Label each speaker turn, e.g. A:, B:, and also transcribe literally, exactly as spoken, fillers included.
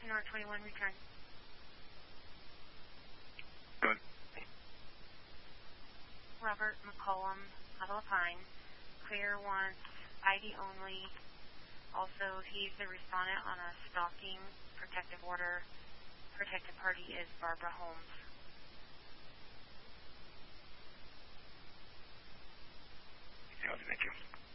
A: North twenty-one, return.
B: Good.
A: Robert McCollum, Pine. Clear wants I D only. Also, he's the respondent on a stalking protective order. Protective party is Barbara Holmes.
B: Thank you.